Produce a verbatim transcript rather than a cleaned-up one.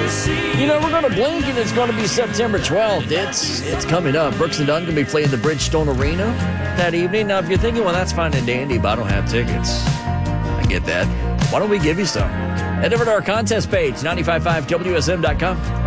You know, we're going to blink, and it's going to be September twelfth. It's it's coming up. Brooks and Dunn going to be playing the Bridgestone Arena that evening. Now, if you're thinking, well, that's fine and dandy, but I don't have tickets. I get that. Why don't we give you some? Head over to our contest page, nine five five W S M dot com.